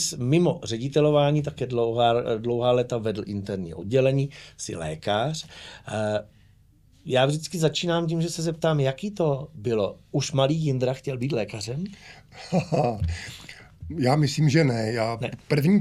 mimo ředitelování také dlouhá léta vedl interní oddělení, jsi lékař. Já vždycky začínám tím, že se zeptám, jaký to bylo. Už malý Jindra chtěl být lékařem? Já myslím, že ne. První